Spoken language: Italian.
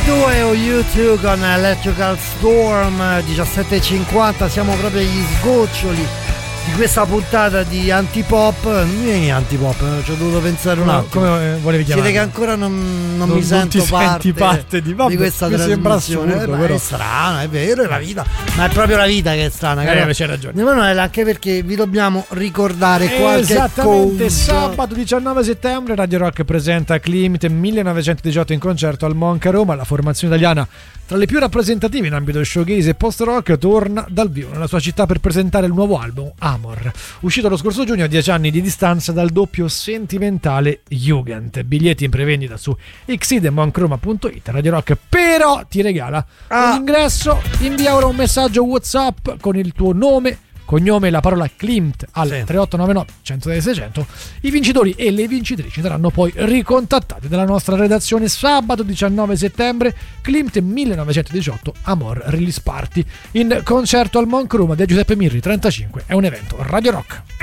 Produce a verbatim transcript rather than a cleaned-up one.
due o U due con Electrical Storm. Diciassette e cinquanta, siamo proprio agli sgoccioli di questa puntata di Antipop. Vieni Antipop, ci ho dovuto pensare un no, attimo. Come volevi chiamare? Siete che ancora non, non, non mi sento non ti parte, senti parte di, vabbè, di questa mi trasmissione. Assurdo, eh, però. È strano, è vero, è la vita, ma è proprio la vita che è strana. Eh, c'hai ragione. Emanuele, anche perché vi dobbiamo ricordare qualche esattamente cosa. Sabato diciannove settembre Radio Rock presenta Klimt millenovecentodiciotto in concerto al Monca Roma. La formazione italiana, tra le più rappresentative in ambito showcase e post-rock, torna dal vivo nella sua città per presentare il nuovo album Amor, uscito lo scorso giugno a dieci anni di distanza dal doppio sentimentale Jugend. Biglietti in prevendita su xidemocroma punto it. Radio Rock però ti regala ah. un ingresso. Invia ora un messaggio WhatsApp con il tuo nome, cognome e la parola Klimt al sì. tre otto nove nove centosei seicento. I vincitori e le vincitrici saranno poi ricontattati dalla nostra redazione sabato diciannove settembre. Klimt millenovecentodiciotto Amor Release Party in concerto al Monk Room di Giuseppe Mirri trentacinque. È un evento Radio Rock.